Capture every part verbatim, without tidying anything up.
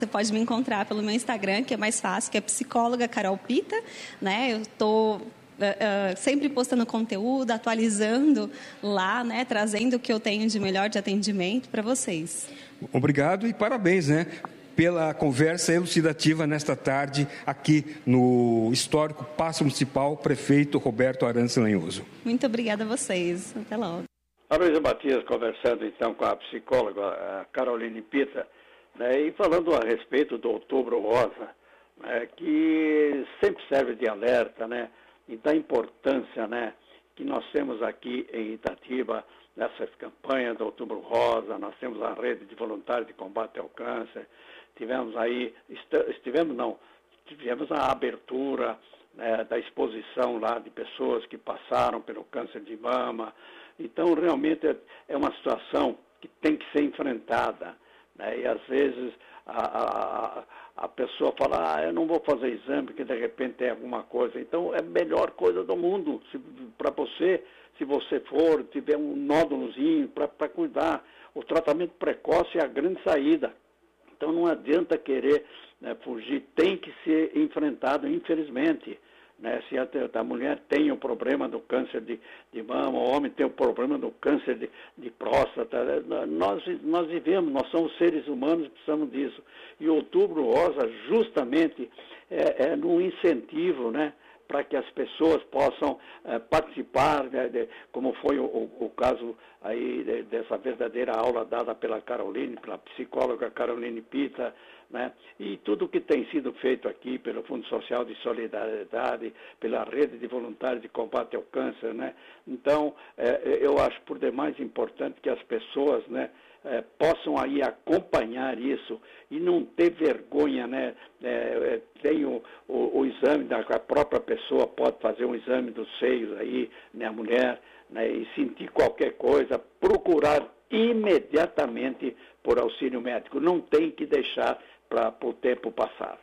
Você pode me encontrar pelo meu Instagram, que é mais fácil, que é psicóloga Carol Pita, né? Eu estou uh, uh, sempre postando conteúdo, atualizando lá, né? Trazendo o que eu tenho de melhor de atendimento para vocês. Obrigado e parabéns, né? Pela conversa elucidativa nesta tarde aqui no histórico Paço Municipal, prefeito Roberto Arantes Lanhoso. Muito obrigada a vocês. Até logo. A Luísa Matias conversando então com a psicóloga a Caroline Pita, né, e falando a respeito do Outubro Rosa, né, que sempre serve de alerta, né, e da importância, né, que nós temos aqui em Itatiba, nessas campanhas do Outubro Rosa. Nós temos a rede de voluntários de combate ao câncer, tivemos aí, estivemos não, tivemos a abertura, né, da exposição lá de pessoas que passaram pelo câncer de mama. Então, realmente é, é uma situação que tem que ser enfrentada. Né? E, às vezes, a, a, a pessoa fala, ah, eu não vou fazer exame, porque, de repente, tem alguma coisa. Então, é a melhor coisa do mundo para você, se você for, tiver um nódulozinho para cuidar. O tratamento precoce é a grande saída. Então, não adianta querer, né, fugir, tem que ser enfrentado, infelizmente. Né, se a, a mulher tem o problema do câncer de, de mama, o homem tem o problema do câncer de, de próstata, nós, nós vivemos, nós somos seres humanos e precisamos disso. E o Outubro Rosa justamente é, é um incentivo, né, para que as pessoas possam é, participar, né, de, como foi o, o, o caso aí de, dessa verdadeira aula dada pela Caroline, pela psicóloga Caroline Pita, né? E tudo que tem sido feito aqui pelo Fundo Social de Solidariedade, pela rede de voluntários de combate ao câncer, né? Então, é, eu acho por demais importante que as pessoas, né, é, possam aí acompanhar isso e não ter vergonha, né? É, tem o, o, o exame da a própria pessoa, pode fazer um exame dos seios aí, né, a mulher, né, e sentir qualquer coisa, procurar imediatamente por auxílio médico. Não tem que deixar para o tempo passar.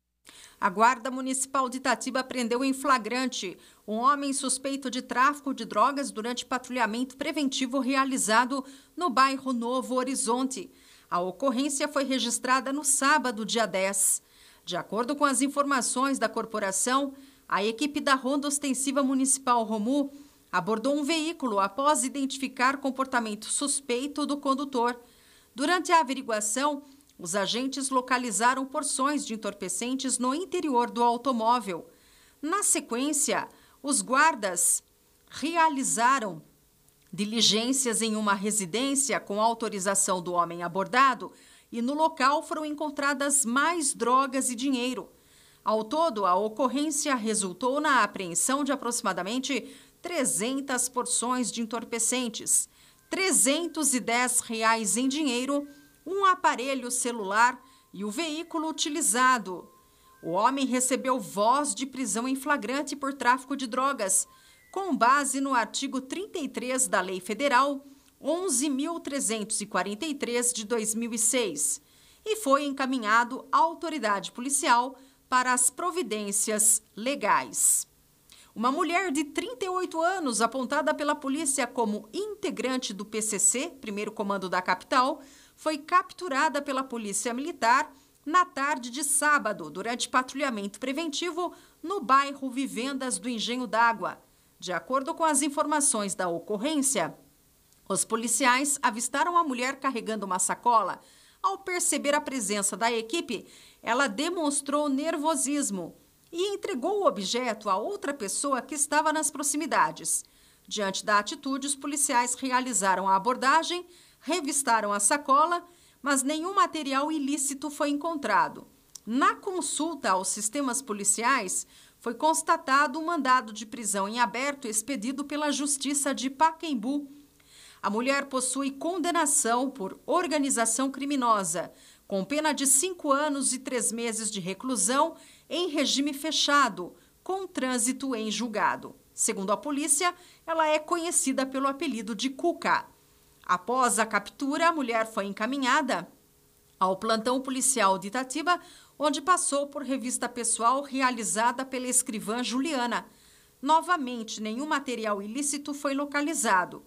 A Guarda Municipal de Itatiba prendeu em flagrante um homem suspeito de tráfico de drogas durante patrulhamento preventivo realizado no bairro Novo Horizonte. A ocorrência foi registrada no sábado, dia dez. De acordo com as informações da corporação, a equipe da Ronda Ostensiva Municipal Romu abordou um veículo após identificar comportamento suspeito do condutor. Durante a averiguação, os agentes localizaram porções de entorpecentes no interior do automóvel. Na sequência, os guardas realizaram diligências em uma residência com autorização do homem abordado e no local foram encontradas mais drogas e dinheiro. Ao todo, a ocorrência resultou na apreensão de aproximadamente trezentas porções de entorpecentes, trezentos e dez reais em dinheiro, um aparelho celular e o veículo utilizado. O homem recebeu voz de prisão em flagrante por tráfico de drogas, com base no artigo trinta e três da Lei Federal onze mil trezentos e quarenta e três de dois mil e seis, e foi encaminhado à autoridade policial para as providências legais. Uma mulher de trinta e oito anos, apontada pela polícia como integrante do P C C, primeiro comando da capital, foi capturada pela Polícia Militar na tarde de sábado, durante patrulhamento preventivo no bairro Vivendas do Engenho d'Água. De acordo com as informações da ocorrência, os policiais avistaram a mulher carregando uma sacola. Ao perceber a presença da equipe, ela demonstrou nervosismo e entregou o objeto a outra pessoa que estava nas proximidades. Diante da atitude, os policiais realizaram a abordagem, revistaram a sacola, mas nenhum material ilícito foi encontrado. Na consulta aos sistemas policiais, foi constatado um mandado de prisão em aberto expedido pela Justiça de Pacaembu. A mulher possui condenação por organização criminosa, com pena de cinco anos e três meses de reclusão em regime fechado, com trânsito em julgado. Segundo a polícia, ela é conhecida pelo apelido de Cuca. Após a captura, a mulher foi encaminhada ao plantão policial de Itatiba, onde passou por revista pessoal realizada pela escrivã Juliana. Novamente, nenhum material ilícito foi localizado.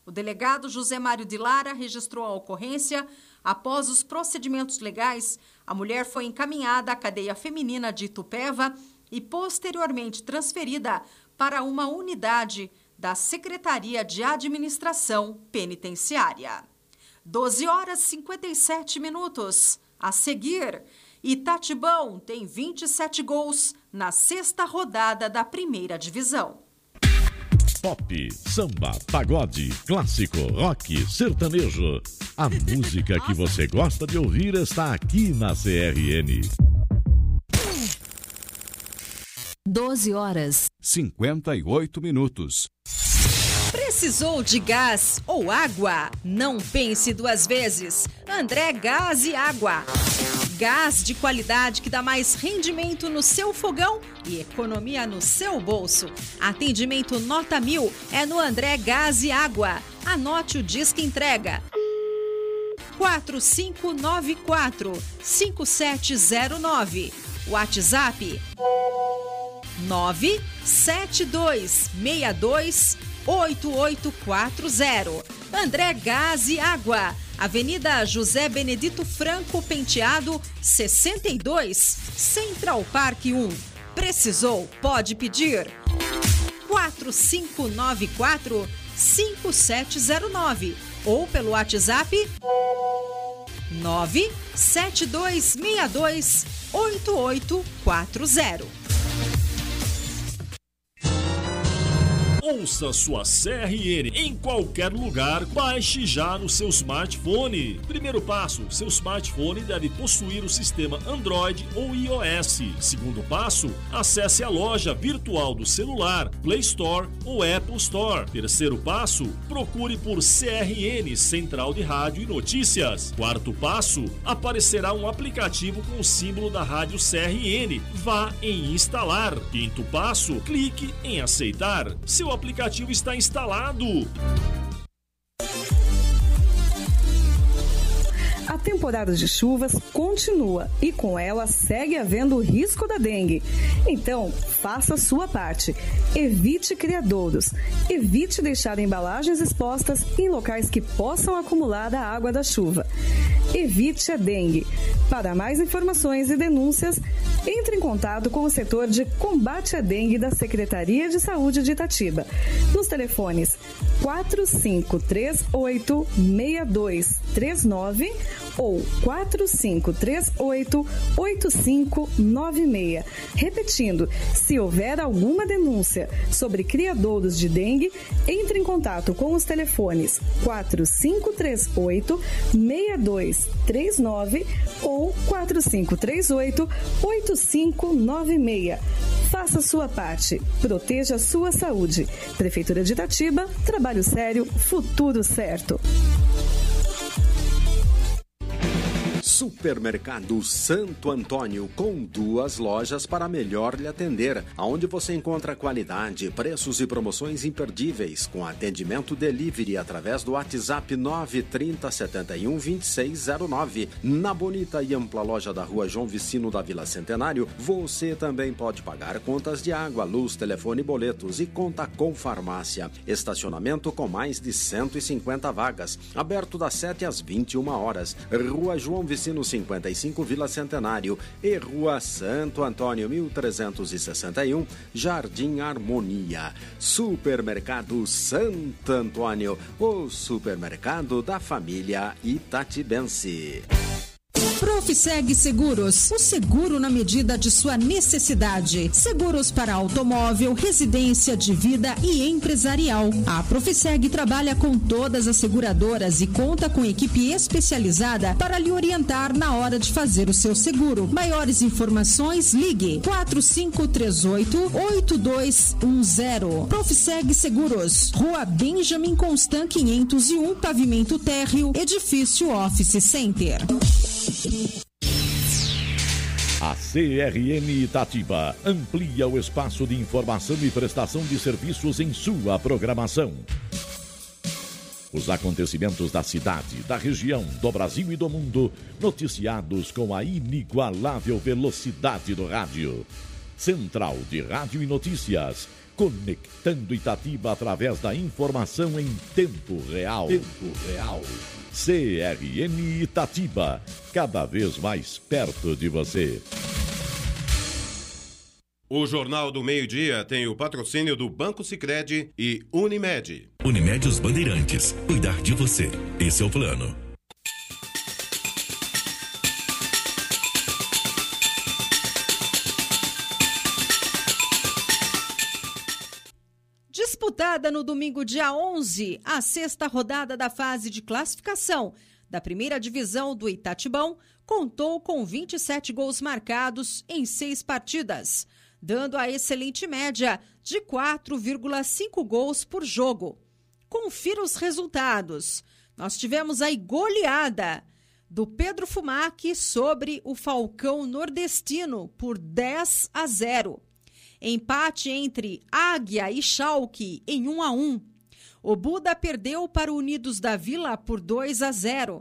O delegado José Mário de Lara registrou a ocorrência. Após os procedimentos legais, a mulher foi encaminhada à cadeia feminina de Itupeva e posteriormente transferida para uma unidade da Secretaria de Administração Penitenciária. doze horas e cinquenta e sete minutos. A seguir, Itatibão tem vinte e sete gols na sexta rodada da primeira divisão. Pop, samba, pagode, clássico, rock, sertanejo. A música que você gosta de ouvir está aqui na C R N. doze horas cinquenta e oito minutos. Precisou de gás ou água? Não pense duas vezes. André Gás e Água. Gás de qualidade que dá mais rendimento no seu fogão e economia no seu bolso. Atendimento nota mil é no André Gás e Água. Anote o disque entrega. quatro cinco nove quatro, cinco sete zero nove. WhatsApp nove sete dois seis dois oito oito quatro zero. André Gás e Água, Avenida José Benedito Franco Penteado, sessenta e dois, Central Park um. Precisou? Pode pedir. quatro cinco nove quatro, cinco sete zero nove ou pelo WhatsApp nove sete dois seis dois oito oito quatro zero. Ouça sua C R N em qualquer lugar, baixe já no seu smartphone. Primeiro passo, seu smartphone deve possuir o sistema Android ou iOS. Segundo passo, acesse a loja virtual do celular, Play Store ou Apple Store. Terceiro passo, procure por C R N, Central de Rádio e Notícias. Quarto passo, aparecerá um aplicativo com o símbolo da rádio C R N. Vá em instalar. Quinto passo, clique em aceitar. Seu aplicativo está instalado. A temporada de chuvas continua e com ela segue havendo o risco da dengue. Então, faça a sua parte. Evite criadouros. Evite deixar embalagens expostas em locais que possam acumular a água da chuva. Evite a dengue. Para mais informações e denúncias, entre em contato com o setor de combate à dengue da Secretaria de Saúde de Itatiba, nos telefones quatro cinco três oito, seis dois três nove ou quatro cinco três oito, oito cinco nove seis. Repetindo, se houver alguma denúncia sobre criadouros de dengue, entre em contato com os telefones quatro cinco três oito, seis dois três nove ou quatro cinco três oito, oito cinco nove seis. Faça a sua parte. Proteja a sua saúde. Prefeitura de Itatiba, trabalho sério, futuro certo. Supermercado Santo Antônio, com duas lojas para melhor lhe atender, onde você encontra qualidade, preços e promoções imperdíveis, com atendimento delivery através do WhatsApp nove trinta, setenta e um, vinte e seis zero nove. Na bonita e ampla loja da Rua João Vicino da Vila Centenário, você também pode pagar contas de água, luz, telefone, boletos e conta com farmácia. Estacionamento com mais de cento e cinquenta vagas, aberto das sete às vinte e uma horas. Rua João Vicino cinquenta e cinco, Vila Centenário, e Rua Santo Antônio mil trezentos e sessenta e um, Jardim Harmonia. Supermercado Santo Antônio, o supermercado da família itatibense. Profiseg Seguros, o seguro na medida de sua necessidade. Seguros para automóvel, residência, de vida e empresarial. A Profiseg trabalha com todas as seguradoras e conta com equipe especializada para lhe orientar na hora de fazer o seu seguro. Maiores informações, ligue quatro cinco três oito, oito dois um zero. Profiseg Seguros, Rua Benjamin Constant quinhentos e um, pavimento térreo, edifício Office Center. A C R N Itatiba amplia o espaço de informação e prestação de serviços em sua programação. Os acontecimentos da cidade, da região, do Brasil e do mundo, noticiados com a inigualável velocidade do rádio. Central de Rádio e Notícias, conectando Itatiba através da informação em tempo real. Tempo real. C R N Itatiba, cada vez mais perto de você. O Jornal do Meio-Dia tem o patrocínio do Banco Sicredi e Unimed. Unimed Os Bandeirantes. Cuidar de você. Esse é o plano. Disputada no domingo, dia onze, a sexta rodada da fase de classificação da primeira divisão do Itatibão contou com vinte e sete gols marcados em seis partidas, dando a excelente média de quatro vírgula cinco gols por jogo. Confira os resultados. Nós tivemos aí goleada do Pedro Fumac sobre o Falcão Nordestino por dez a zero. Empate entre Águia e Schalke em um a um. O Buda perdeu para o Unidos da Vila por dois a zero.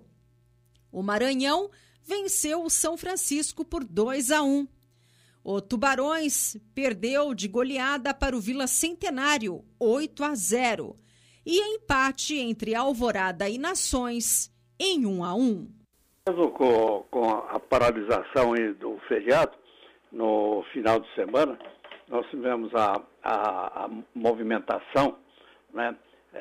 O Maranhão venceu o São Francisco por dois a um. O Tubarões perdeu de goleada para o Vila Centenário, oito a zero. E empate entre Alvorada e Nações em um a um. Mesmo com, com a paralisação do feriado, no final de semana, nós tivemos a, a, a movimentação, né,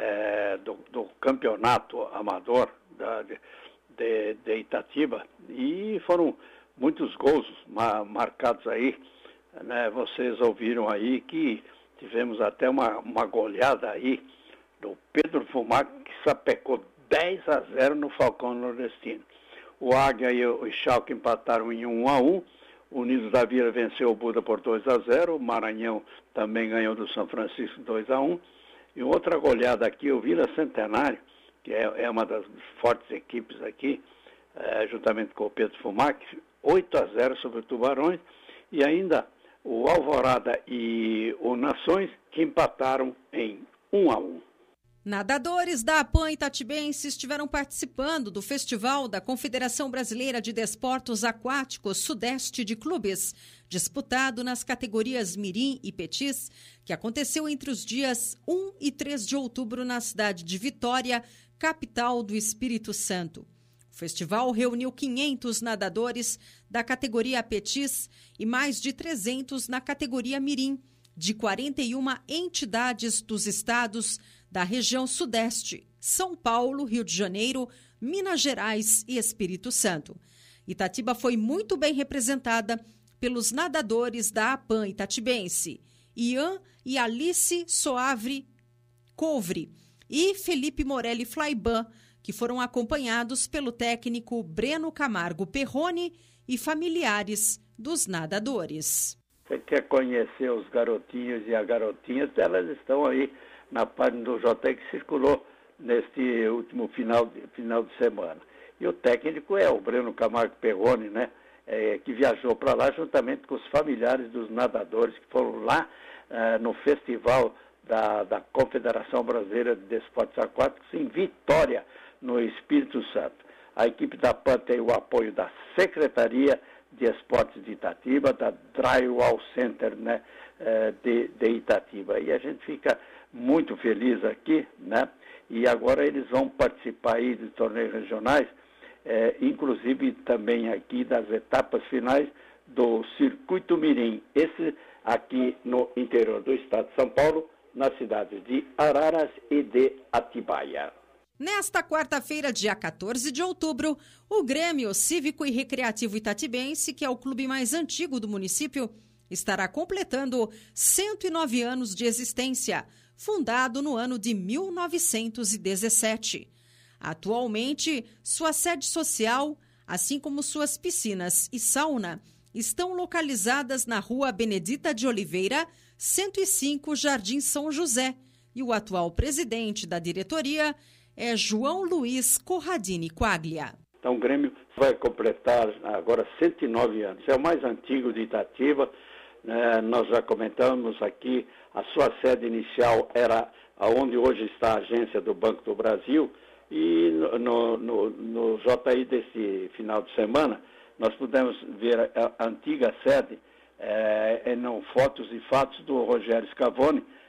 é, do, do campeonato amador da, de, de, de Itatiba, e foram muitos gols ma, marcados aí, né? Vocês ouviram aí que tivemos até uma, uma goleada aí do Pedro Fumac, que sapecou dez a zero no Falcão Nordestino. O Águia e o Schalke empataram em um a um. O Unidos da Vila venceu o Buda por dois a zero. O Maranhão também ganhou do São Francisco dois a um. E outra goleada aqui, o Vila Centenário, que é, é uma das fortes equipes aqui, é, juntamente com o Pedro Fumac, oito a zero sobre o Tubarões. E ainda o Alvorada e o Nações, que empataram em um a um. Nadadores da APAM Itatibense estiveram participando do Festival da Confederação Brasileira de Desportos Aquáticos Sudeste de Clubes, disputado nas categorias Mirim e Petis, que aconteceu entre os dias um e três de outubro na cidade de Vitória, capital do Espírito Santo. O festival reuniu quinhentos nadadores da categoria Petis e mais de trezentos na categoria Mirim, de quarenta e uma entidades dos estados da região Sudeste, São Paulo, Rio de Janeiro, Minas Gerais e Espírito Santo. Itatiba foi muito bem representada pelos nadadores da APAM Itatibense, Ian e Alice Soavre Covre e Felipe Morelli Flaiban, que foram acompanhados pelo técnico Breno Camargo Perrone e familiares dos nadadores. Você quer conhecer os garotinhos e as garotinhas, elas estão aí na página do J E que circulou neste último final de, final de semana. E o técnico é o Breno Camargo Perrone, né, é, que viajou para lá juntamente com os familiares dos nadadores que foram lá é, no festival da, da Confederação Brasileira de Desportos Aquáticos em Vitória, no Espírito Santo. A equipe da APAM tem o apoio da Secretaria de Esportes de Itatiba, da Drywall Center, né, de, de Itatiba. E a gente fica muito feliz aqui, né? E agora eles vão participar aí de torneios regionais, é, inclusive também aqui das etapas finais do Circuito Mirim. Esse aqui no interior do estado de São Paulo, nas cidades de Araras e de Atibaia. Nesta quarta-feira, dia quatorze de outubro, o Grêmio Cívico e Recreativo Itatibense, que é o clube mais antigo do município, estará completando cento e nove anos de existência, fundado no ano de mil novecentos e dezessete. Atualmente, sua sede social, assim como suas piscinas e sauna, estão localizadas na Rua Benedita de Oliveira, cento e cinco, Jardim São José, e o atual presidente da diretoria é João Luiz Corradini Quaglia. Então o Grêmio vai completar agora cento e nove anos. É o mais antigo de Itatiba. É, nós já comentamos aqui, a sua sede inicial era onde hoje está a agência do Banco do Brasil, e no, no, no J I desse final de semana nós pudemos ver a, a antiga sede, é, em fotos e fatos do Rogério Scavone,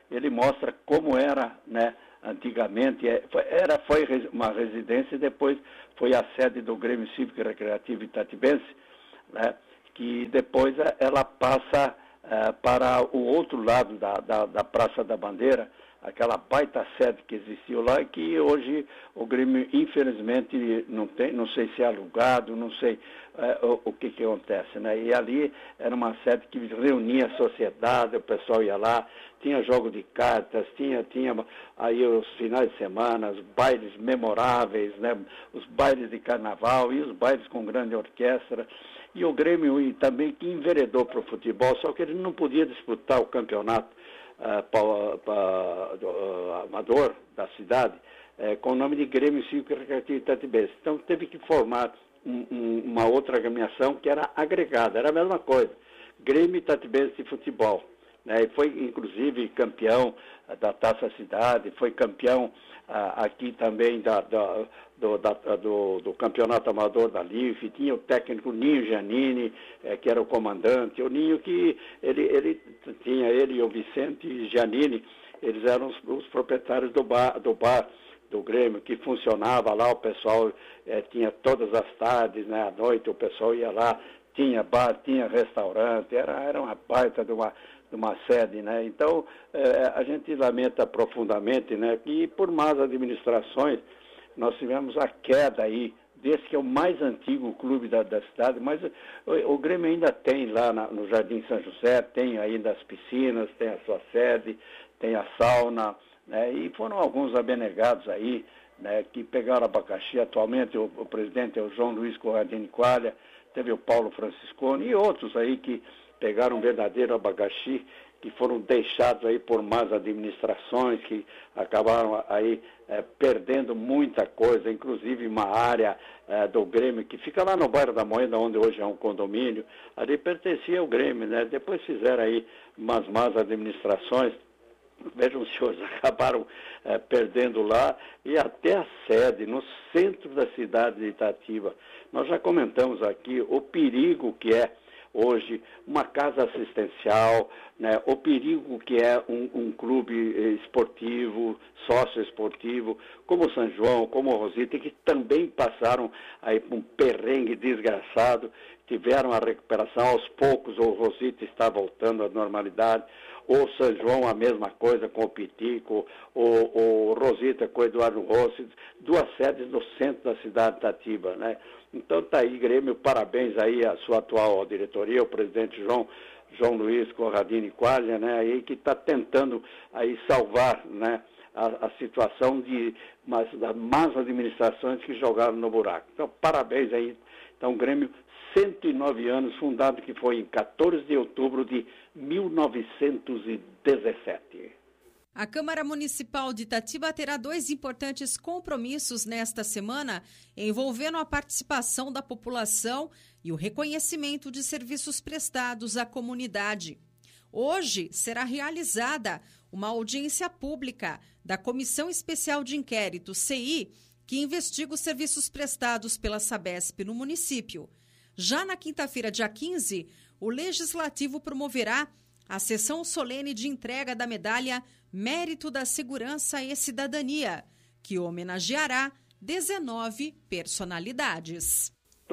ele mostra como era, né, antigamente, era, foi uma residência e depois foi a sede do Grêmio Cívico e Recreativo Itatibense, né, que depois ela passa uh, para o outro lado da, da, da Praça da Bandeira, aquela baita sede que existiu lá e que hoje o Grêmio, infelizmente, não tem, não sei se é alugado, não sei uh, o, o que que acontece, né? E ali era uma sede que reunia a sociedade, o pessoal ia lá, tinha jogo de cartas, tinha, tinha aí os finais de semana, os bailes memoráveis, né? Os bailes de carnaval e os bailes com grande orquestra. E o Grêmio também que enveredou para o futebol, só que ele não podia disputar o campeonato Uh, pa, pa, uh, amador da cidade, uh, com o nome de Grêmio Cívico e Recreativo Itatibense. Então teve que formar um, um, uma outra agremiação que era agregada, era a mesma coisa, Grêmio Itatibense de Futebol, né? E foi inclusive campeão uh, da Taça Cidade, foi campeão uh, aqui também da, da, do, da, do, do campeonato amador da L I F, tinha o técnico Ninho Giannini, eh, que era o comandante, o Ninho que ele, ele tinha, ele e o Vicente Giannini, eles eram os, os proprietários do bar, do bar do Grêmio, que funcionava lá, o pessoal eh, tinha todas as tardes, né, à noite o pessoal ia lá, tinha bar, tinha restaurante, era, era uma baita de uma, de uma sede, né? Então eh, a gente lamenta profundamente, né, que por más administrações nós tivemos a queda aí, desse que é o mais antigo clube da, da cidade, mas o, o Grêmio ainda tem lá na, no Jardim São José, tem ainda as piscinas, tem a sua sede, tem a sauna, né, e foram alguns abnegados aí, né, que pegaram abacaxi. Atualmente o, o presidente é o João Luiz Corradini Qualha, teve o Paulo Franciscone e outros aí que pegaram um verdadeiro abacaxi, que foram deixados aí por más administrações, que acabaram aí é, perdendo muita coisa, inclusive uma área é, do Grêmio, que fica lá no bairro da Moeda, onde hoje é um condomínio, ali pertencia ao Grêmio, né? Depois fizeram aí umas más administrações, vejam os senhores, acabaram é, perdendo lá, e até a sede, no centro da cidade de Itatiba. Nós já comentamos aqui o perigo que é hoje uma casa assistencial, né, o perigo que é um, um clube esportivo, sócio-esportivo, como o São João, como o Rosita, que também passaram aí por um perrengue desgraçado, tiveram a recuperação, aos poucos o Rosita está voltando à normalidade, o São João a mesma coisa com o Pitico, o, o Rosita com o Eduardo Rossi, duas sedes no centro da cidade de Itatiba, né? Então está aí, Grêmio, parabéns aí à sua atual diretoria, o presidente João, João Luiz Corradini Qualha, né, aí que está tentando aí salvar, né, a, a situação de mas, das más administrações que jogaram no buraco. Então, parabéns aí. Então, Grêmio, cento e nove anos, fundado que foi em quatorze de outubro de mil novecentos e dezessete. A Câmara Municipal de Itatiba terá dois importantes compromissos nesta semana, envolvendo a participação da população e o reconhecimento de serviços prestados à comunidade. Hoje será realizada uma audiência pública da Comissão Especial de Inquérito, C I, que investiga os serviços prestados pela Sabesp no município. Já na quinta-feira, dia quinze, o Legislativo promoverá a sessão solene de entrega da medalha Mérito da Segurança e Cidadania, que homenageará dezenove personalidades.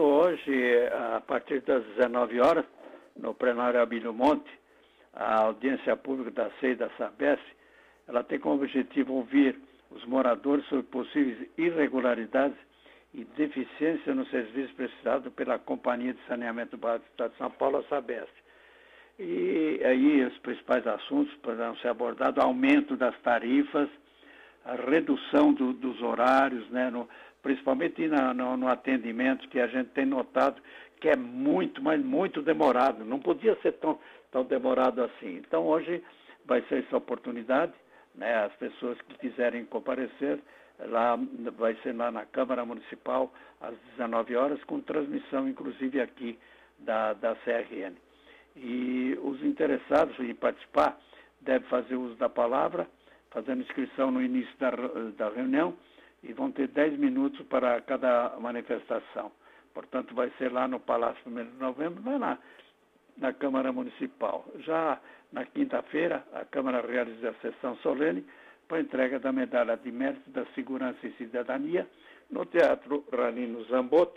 Hoje, a partir das dezenove horas, no plenário Abílio Monte, a audiência pública da C E I da Sabesp, ela tem como objetivo ouvir os moradores sobre possíveis irregularidades e deficiência no serviço prestado pela Companhia de Saneamento Básico do Estado de São Paulo, a Sabesp. E aí os principais assuntos poderão ser abordados: aumento das tarifas, a redução do, dos horários, né, no, principalmente na, no, no atendimento, que a gente tem notado que é muito, mas muito demorado. Não podia ser tão, tão demorado assim. Então hoje vai ser essa oportunidade, né, as pessoas que quiserem comparecer, lá vai ser lá na Câmara Municipal às dezenove horas, com transmissão inclusive aqui da, da C R N. E os interessados em participar devem fazer uso da palavra, fazendo inscrição no início da, da reunião, e vão ter dez minutos para cada manifestação. Portanto, vai ser lá no Palácio primeiro de Novembro, vai lá, na Câmara Municipal. Já na quinta-feira, a Câmara realiza a sessão solene para a entrega da Medalha de Mérito da Segurança e Cidadania no Teatro Ranino Zamboto.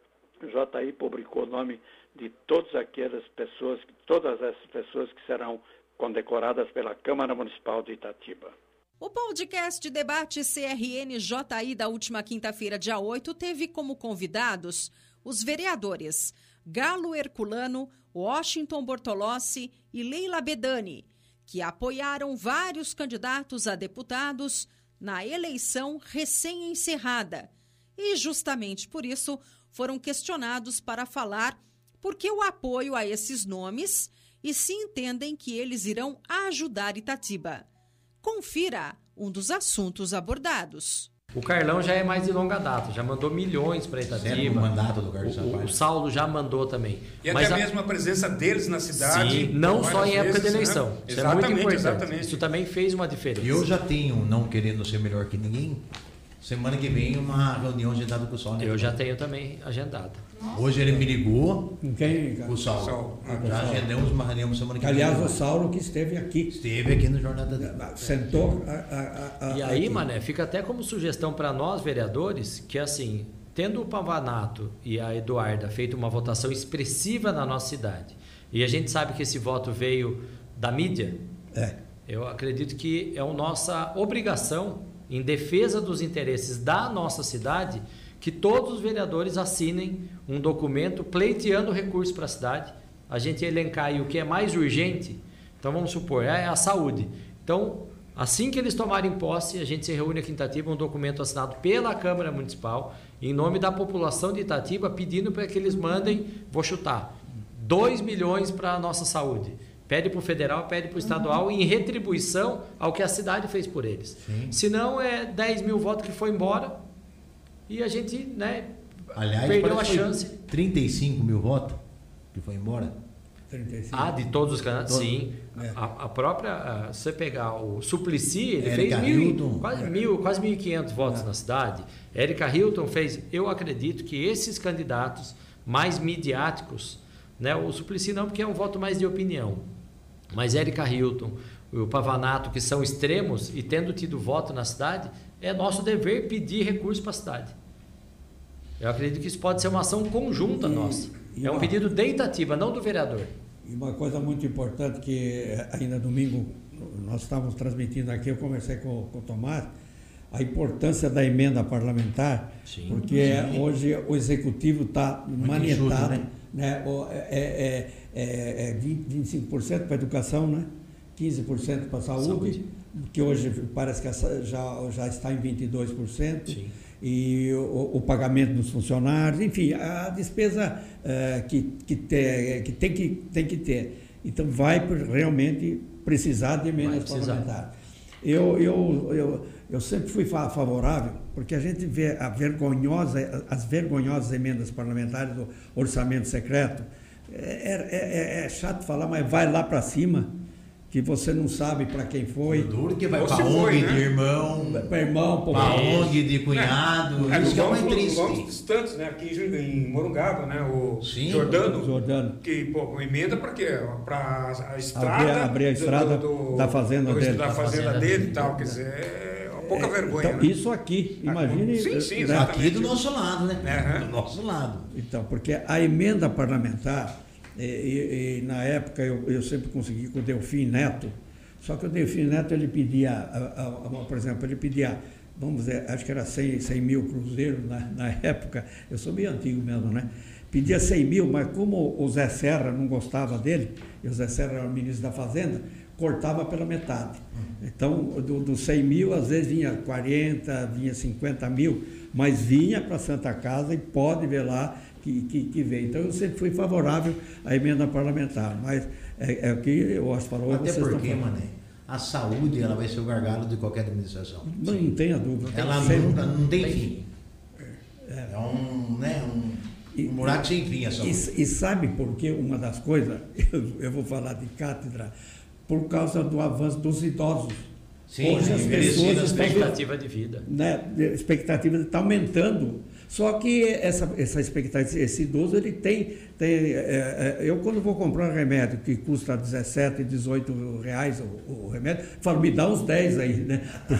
O J I publicou o nome de todas aquelas pessoas, todas essas pessoas que serão condecoradas pela Câmara Municipal de Itatiba. O podcast Debate C R N J I da última quinta-feira, dia oito, teve como convidados os vereadores Galo Herculano, Washington Bortolossi e Leila Bedani, que apoiaram vários candidatos a deputados na eleição recém-encerrada. E justamente por isso foram questionados para falar por que o apoio a esses nomes e se entendem que eles irão ajudar Itatiba. Confira um dos assuntos abordados. O Carlão já é mais de longa data, já mandou milhões para Itatiba. Mandato do Carlos o, o Saulo já mandou também. E Mas até a... mesmo a presença deles na cidade. Sim, não só em época vezes, de eleição. Né? Isso Exatamente, é muito importante. exatamente. Isso também fez uma diferença. Eu já tenho, não querendo ser melhor que ninguém, semana que vem uma reunião agendada com o Sol. Né? Eu já tenho também agendada. Hoje ele me ligou Quem? com o Saulo. Saulo. Já agendamos uma reunião semana que vem. Aliás, o Saulo que esteve aqui. Esteve aqui no Jornada da... Sentou. A, a, a, e aí, aqui. Mané, fica até como sugestão para nós, vereadores, que assim, tendo o Pavanato e a Eduarda feito uma votação expressiva na nossa cidade, e a gente sabe que esse voto veio da mídia, é. eu acredito que é a nossa obrigação, em defesa dos interesses da nossa cidade, que todos os vereadores assinem um documento pleiteando recursos para a cidade, a gente elencar aí o que é mais urgente. Então vamos supor, é a saúde. Então, assim que eles tomarem posse, a gente se reúne aqui em Itatiba, um documento assinado pela Câmara Municipal, em nome da população de Itatiba, pedindo para que eles mandem, vou chutar, dois milhões para a nossa saúde. Pede para o federal, pede para o estadual, em retribuição ao que a cidade fez por eles. Sim. Se não, é dez mil votos que foi embora e a gente, né, aliás, perdeu a chance. trinta e cinco mil votos que foi embora. trinta e cinco. Ah, de todos os candidatos? Todo. Sim. É. A, a própria, a, você pegar o Suplicy, ele Érica fez mil, Hilton. quase mil, quase mil e quinhentos votos É. na cidade. Érica Hilton fez, eu acredito que esses candidatos mais midiáticos, né, o Suplicy não, porque é um voto mais de opinião, mas Érica Hilton, o Pavanato, que são extremos e tendo tido voto na cidade, é nosso dever pedir recursos para a cidade. Eu acredito que isso pode ser uma ação conjunta E, nossa. e é um uma, pedido de Itatiba, não do vereador. E uma coisa muito importante que ainda domingo nós estávamos transmitindo aqui, eu conversei com, com o Tomás, a importância da emenda parlamentar, Sim, porque sim. hoje o executivo está manietado, enxuto, né? né? O, é, é, é, é vinte e cinco por cento para a educação, né? quinze por cento para a saúde, saúde, que hoje parece que já, já está em vinte e dois por cento. Sim. E o, o pagamento dos funcionários, enfim, a despesa uh, que, que, te, que, tem que tem que ter. Então, vai realmente precisar de emendas parlamentares. Eu, eu, eu, eu sempre fui favorável, porque a gente vê a vergonhosa, as vergonhosas emendas parlamentares do orçamento secreto. É, é, é chato falar, mas vai lá para cima, que você não sabe para quem foi. O duro que vai Ou para se a ONG foi, né? de irmão, para irmão, para a ONG de cunhado. É, isso que é vamos, mais triste. vamos distantes, né? Aqui em Morungaba, né? O Sim, Jordano, Jordano. que pô, emenda para quê? Para a estrada. Abrir, abrir a estrada do, do, da fazenda do, dele. Da fazenda, fazenda dele dele. e tal. Quer dizer, é uma pouca É, vergonha. então, né? isso aqui, imagine. Sim, sim, né? exatamente. Aqui do nosso lado, né? Uhum. Do nosso lado. Então, porque a emenda parlamentar, e, e, e na época eu, eu sempre consegui com o Delfim Neto, só que o Delfim Neto, ele pedia, a, a, a, por exemplo, ele pedia, vamos dizer, acho que era cem, cem mil cruzeiros na, na época, eu sou meio antigo mesmo, né? Pedia cem mil, mas como o Zé Serra não gostava dele, e o Zé Serra era o ministro da Fazenda, cortava pela dos Então, dos do cem mil, às vezes vinha quarenta, vinha cinquenta mil, mas vinha para a Santa Casa e pode ver lá que, que, que veio. Então, eu sempre fui favorável à emenda parlamentar, mas é, é o que o Oscar falou. Até vocês porque, estão falando. Mané, a saúde ela vai ser o gargalo de qualquer administração. Não, não tenha dúvida. Ela Sempre. nunca, não tem fim. É um, né, um, E- um buraco sem fim a saúde. E, e sabe por que uma das coisas, eu, eu vou falar de cátedra, por causa do avanço dos idosos. Sim, Hoje as envelhecidas, pessoas estão, Expectativa de vida. né, a expectativa está aumentando. Só que essa, essa expectativa, esse idoso, ele tem... tem é, é, eu, quando vou comprar um remédio que custa dezessete, dezoito reais o, o remédio, falo, me dá uns dez aí, né?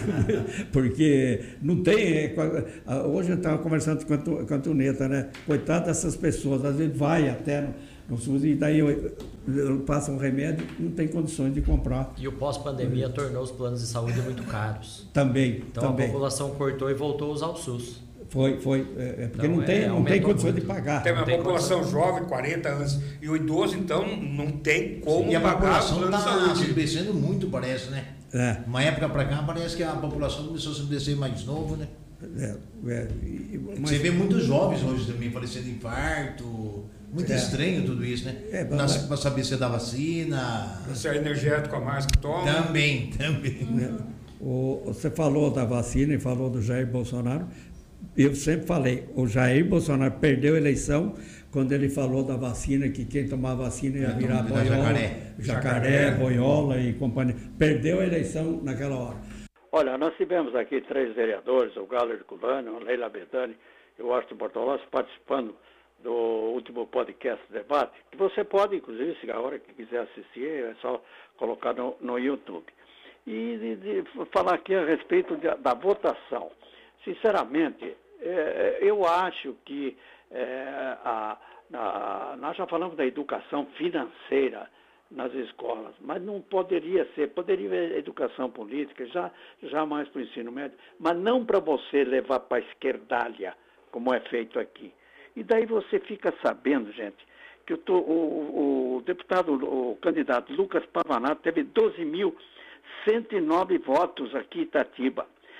Porque não tem... Hoje eu estava conversando com a, com a Tuneta, né? Coitado dessas pessoas, às vezes vai até no, no SUS e daí eu, eu passo um remédio, não tem condições de comprar. E o pós-pandemia tornou os planos de saúde muito caros. Também, Então também. a população cortou e voltou a usar o SUS. Foi, foi, é, porque então, não tem, é, não tem condições muito. de pagar. Tem uma tem população condição. jovem, quarenta anos, e o idoso, então, não tem como E a pagar o população plano de está saúde. se crescendo muito, parece, né? É. Uma época para cá, parece que a população começou a se descer mais novo, né? É, é, e, mas, Você vê muitos jovens hoje também falecendo de infarto. Muito É. estranho tudo isso, né? É, Para mas- saber se é da vacina. Se é energético a mais que toma. Também, também. né, o, você falou da vacina e falou do Jair Bolsonaro. Eu sempre falei, o Jair Bolsonaro perdeu a eleição quando ele falou da vacina, que quem tomar vacina ia Ia virar tomar boiola, jacaré. jacaré, Jacaré. boiola e companhia. Perdeu a eleição naquela hora. Olha, nós tivemos aqui três vereadores, o Galo Herculano, a Leila Bedani e o Austin Bortolossi, participando do último podcast debate, que você pode, inclusive, se a hora que quiser assistir, é só colocar no, no YouTube. E de, de falar aqui a respeito de, da votação. Sinceramente, é, eu acho que é, a, a, nós já falamos da educação financeira nas escolas, mas não poderia ser, poderia haver educação política, já, já mais para o ensino médio, mas não para você levar para a esquerdalha, como é feito aqui. E daí você fica sabendo, gente, que o, o, o deputado, o candidato Lucas Pavanato teve doze mil cento e nove votos aqui em Itatiba.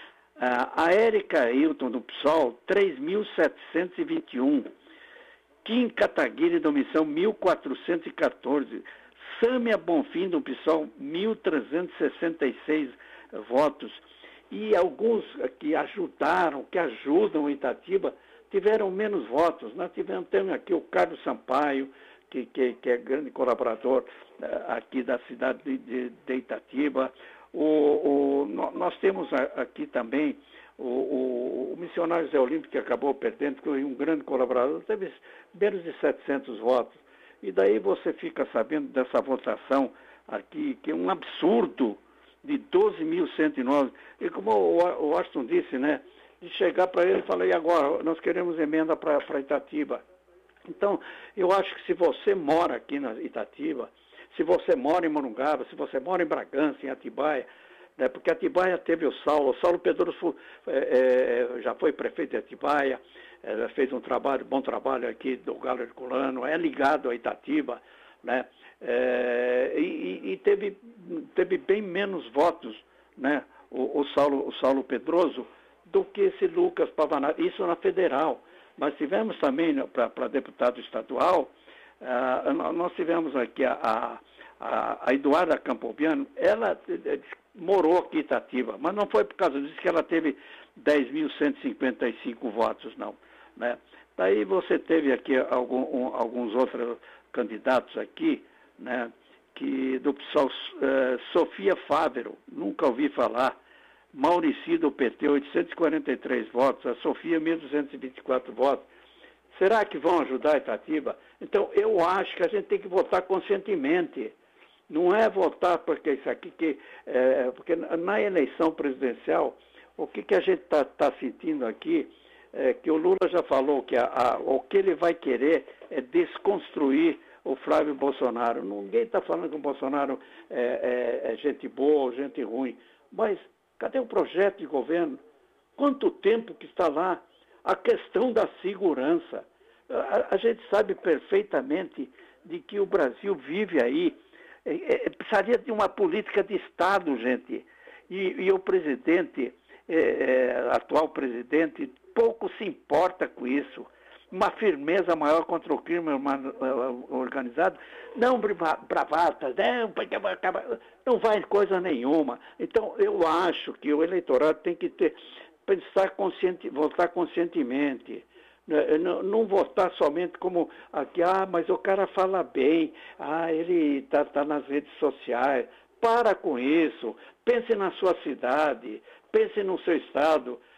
A Érica Hilton, do P SOL, três mil setecentos e vinte e um. Kim Kataguiri, do Missão, mil quatrocentos e quatorze. Sâmia Bonfim, do P SOL, mil trezentos e sessenta e seis votos. E alguns que ajudaram, que ajudam o Itatiba, tiveram menos votos. Nós tivemos, temos aqui o Carlos Sampaio, que, que, que é grande colaborador uh, aqui da cidade de, de, de Itatiba. O, o, nós temos aqui também o, o, o missionário Zé Olímpio, que acabou perdendo, que foi um grande colaborador, teve menos de setecentos votos. E daí você fica sabendo dessa votação aqui, que é um absurdo, de doze mil cento e nove. E como o, o Austin disse, né, de chegar para ele e falar, e agora, nós queremos emenda para Itatiba. Então, eu acho que se você mora aqui na Itatiba, se você mora em Morungaba, se você mora em Bragança, em Atibaia, né, porque Atibaia teve o Saulo, o Saulo Pedroso é, é, já foi prefeito de Atibaia, é, fez um trabalho, bom trabalho aqui do Galo Herculano, é ligado a Itatiba, né, é, e, e teve, teve bem menos votos, né, o, o, Saulo, o Saulo Pedroso, do que esse Lucas Pavanato, isso na federal. Mas tivemos também, né, para deputado estadual, Uh, nós tivemos aqui a, a, a Eduarda Campobiano, ela morou aqui em Itatiba, mas não foi por causa disso que ela teve dez mil cento e cinquenta e cinco votos, não. Né? Daí você teve aqui algum, um, alguns outros candidatos aqui, né, que do pessoal, uh, Sofia Fávero, nunca ouvi falar, Maurici do P T, oitocentos e quarenta e três votos, a Sofia, mil duzentos e vinte e quatro votos. Será que vão ajudar a Itatiba? Então, eu acho que a gente tem que votar conscientemente. Não é votar porque isso aqui, que, é, porque na eleição presidencial, o que, que a gente está tá sentindo aqui, é que o Lula já falou que a, a, o que ele vai querer é desconstruir o Flávio Bolsonaro. Ninguém está falando que o Bolsonaro é, é, é gente boa ou gente ruim. Mas cadê o projeto de governo? Quanto tempo que está lá? A questão da segurança. A, a gente sabe perfeitamente de que o Brasil vive aí. É, é, precisaria de uma política de Estado, gente. E, e o presidente, é, é, atual presidente, pouco se importa com isso. Uma firmeza maior contra o crime organizado. Não bravatas, não, não vai coisa nenhuma. Então, eu acho que o eleitorado tem que ter... pensar consciente, votar conscientemente, não, não votar somente como aqui, ah, mas o cara fala bem, ah, ele está tá nas redes sociais. Para com isso, pense na sua cidade, pense no seu estado.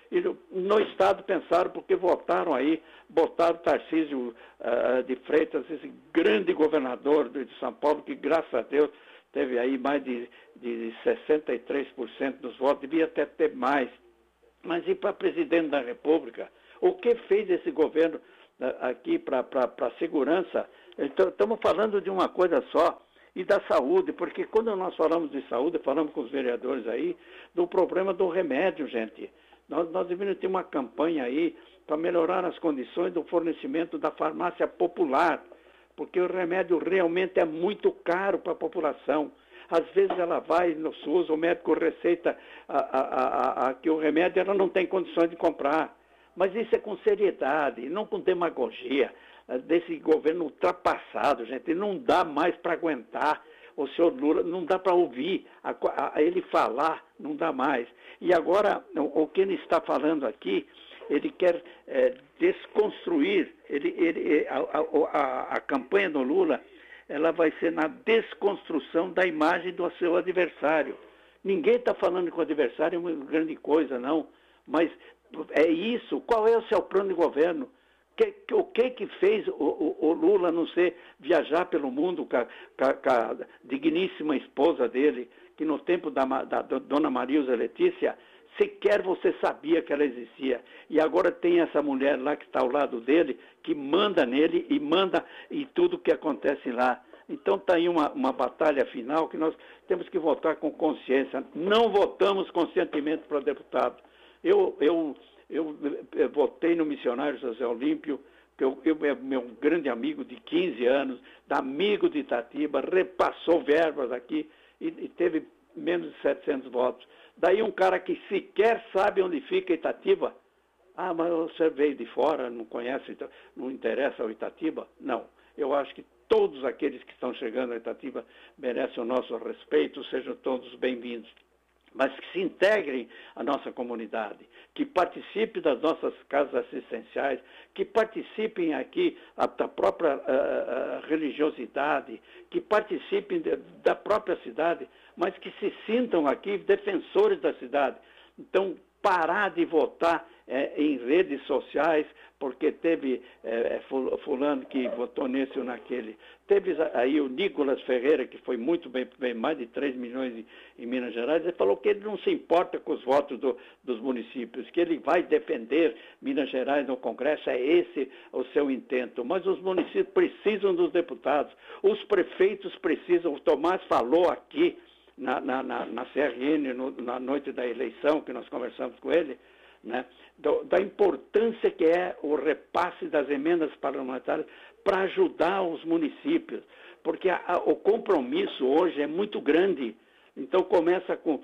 E no, no Estado pensaram, porque votaram aí, botaram Tarcísio uh, de Freitas, esse grande governador de São Paulo, que graças a Deus teve aí mais de, de sessenta e três por cento dos votos, devia até ter mais. Mas e para presidente da República? O que fez esse governo uh, aqui para a segurança? Então, estamos falando de uma coisa só, e da saúde, porque quando nós falamos de saúde, falamos com os vereadores aí, do problema do remédio, gente. Nós, nós deveríamos ter uma campanha aí para melhorar as condições do fornecimento da farmácia popular, porque o remédio realmente é muito caro para a população. Às vezes ela vai no SUS, o médico receita a, a, a, a, que o remédio ela não tem condições de comprar. Mas isso é com seriedade, não com demagogia desse governo ultrapassado, gente. Não dá mais para aguentar o senhor Lula, não dá para ouvir a, a, a ele falar, não dá mais. E agora, o, o que ele está falando aqui, ele quer é, desconstruir, ele, ele, a, a, a campanha do Lula, ela vai ser na desconstrução da imagem do seu adversário. Ninguém está falando que o adversário é uma grande coisa, não, mas é isso. Qual é o seu plano de governo? Que, que, o que que fez o, o, o Lula não ser viajar pelo mundo com a, com a digníssima esposa dele, que no tempo da, da, da Dona Marilza Letícia, sequer você sabia que ela existia. E agora tem essa mulher lá que está ao lado dele, que manda nele e manda em tudo que acontece lá. Então está aí uma, uma batalha final que nós temos que votar com consciência. Não votamos conscientemente para deputado. Eu... eu Eu, eu votei no missionário José Olímpio, que eu, eu é meu grande amigo de quinze anos, amigo de Itatiba, repassou verbas aqui e, e teve menos de setecentos votos. Daí um cara que sequer sabe onde fica Itatiba, ah, mas você veio de fora, não conhece, não interessa o Itatiba? Não, eu acho que todos aqueles que estão chegando a Itatiba merecem o nosso respeito, sejam todos bem-vindos. Mas que se integrem à nossa comunidade, que participem das nossas casas assistenciais, que participem aqui da própria uh, religiosidade, que participem de, da própria cidade, mas que se sintam aqui defensores da cidade. Então, parar de votar é, em redes sociais, porque teve é, fulano que votou nesse ou naquele. Teve aí o Nicolas Ferreira, que foi muito bem, bem mais de três milhões em, em Minas Gerais, ele falou que ele não se importa com os votos do, dos municípios, que ele vai defender Minas Gerais no Congresso, é esse o seu intento. Mas os municípios precisam dos deputados, os prefeitos precisam, o Tomás falou aqui, Na, na, na, na C R N, no, na noite da eleição, que nós conversamos com ele, né, do, da importância que é o repasse das emendas parlamentares para ajudar os municípios, porque a, a, o compromisso hoje é muito grande. Então começa com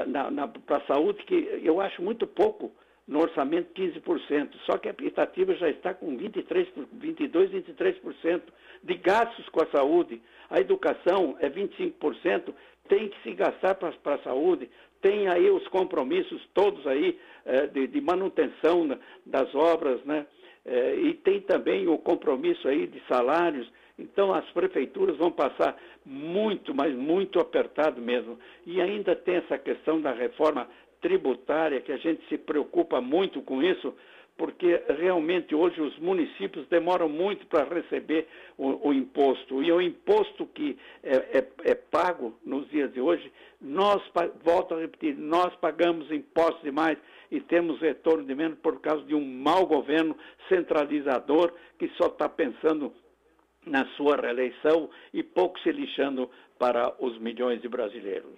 para a saúde, que eu acho muito pouco no orçamento, quinze por cento, só que a Itatiba já está com vinte e três, vinte e dois, vinte e três por cento de gastos com a saúde. A educação é vinte e cinco por cento, tem que se gastar para a saúde, tem aí os compromissos todos aí eh, de, de manutenção na, das obras, né? Eh, e tem também o compromisso aí de salários. Então as prefeituras vão passar muito, mas muito apertado mesmo. E ainda tem essa questão da reforma tributária, que a gente se preocupa muito com isso, porque realmente hoje os municípios demoram muito para receber o, o imposto. E o imposto que é, é, é pago nos dias de hoje, nós, volto a repetir, nós pagamos impostos demais e temos retorno de menos por causa de um mau governo centralizador que só está pensando na sua reeleição e pouco se lixando para os milhões de brasileiros.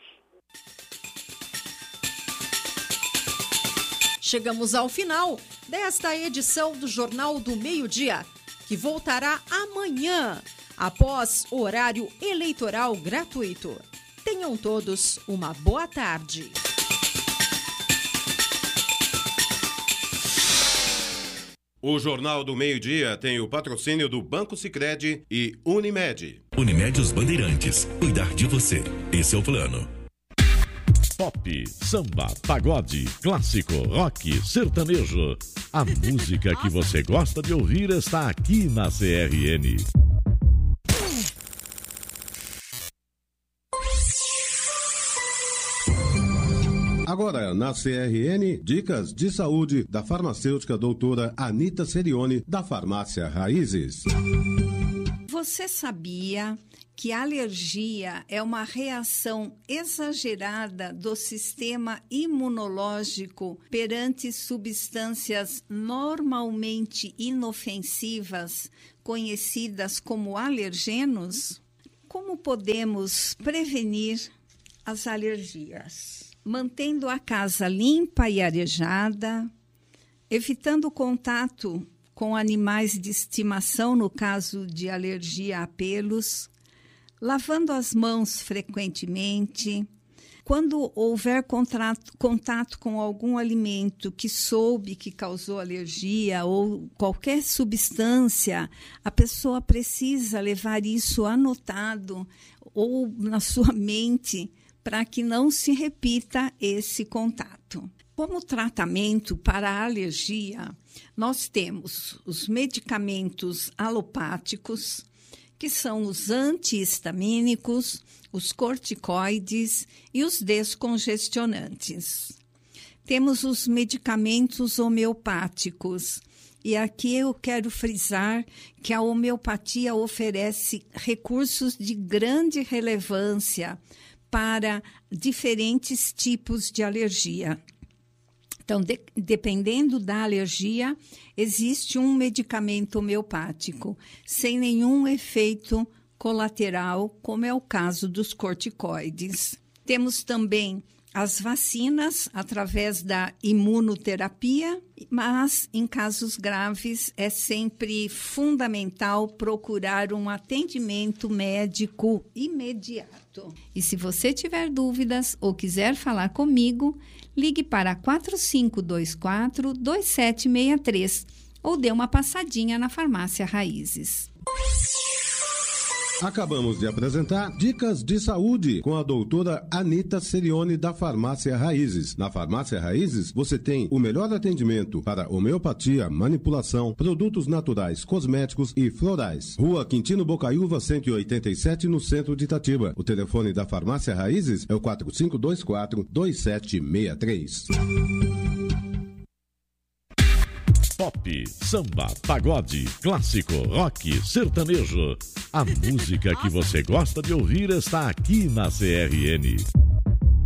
Chegamos ao final desta edição do Jornal do Meio-Dia, que voltará amanhã, após o horário eleitoral gratuito. Tenham todos uma boa tarde. O Jornal do Meio-Dia tem o patrocínio do Banco Sicredi e Unimed. Unimed Os Bandeirantes. Cuidar de você. Esse é o plano. Pop, samba, pagode, clássico, rock, sertanejo. A música que você gosta de ouvir está aqui na C R N. Agora, na C R N, dicas de saúde da farmacêutica doutora Anita Serione, da Farmácia Raízes. Você sabia que a alergia é uma reação exagerada do sistema imunológico perante substâncias normalmente inofensivas, conhecidas como alergenos? Como podemos prevenir as alergias? Mantendo a casa limpa e arejada, evitando contato com animais de estimação no caso de alergia a pelos, lavando as mãos frequentemente. Quando houver contrato, contato com algum alimento que soube que causou alergia ou qualquer substância, a pessoa precisa levar isso anotado ou na sua mente para que não se repita esse contato. Como tratamento para a alergia, nós temos os medicamentos alopáticos, que são os antihistamínicos, os corticoides e os descongestionantes. Temos os medicamentos homeopáticos, e aqui eu quero frisar que a homeopatia oferece recursos de grande relevância para diferentes tipos de alergia. Então, de, dependendo da alergia, existe um medicamento homeopático, sem nenhum efeito colateral, como é o caso dos corticoides. Temos também as vacinas, através da imunoterapia, mas, em casos graves, é sempre fundamental procurar um atendimento médico imediato. E se você tiver dúvidas ou quiser falar comigo, ligue para quatro cinco dois quatro, dois sete seis três ou dê uma passadinha na Farmácia Raízes. Acabamos de apresentar Dicas de Saúde com a doutora Anita Serione, da Farmácia Raízes. Na Farmácia Raízes, você tem o melhor atendimento para homeopatia, manipulação, produtos naturais, cosméticos e florais. Rua Quintino Bocaiúva, cento e oitenta e sete, no centro de Itatiba. O telefone da Farmácia Raízes é o quatro cinco dois quatro, dois sete seis três. Pop, samba, pagode, clássico, rock, sertanejo. A música que você gosta de ouvir está aqui na C R N.